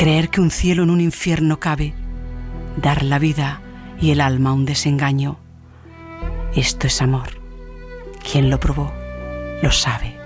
Creer que un cielo en un infierno cabe, dar la vida y el alma a un desengaño. Esto es amor. Quien lo probó lo sabe.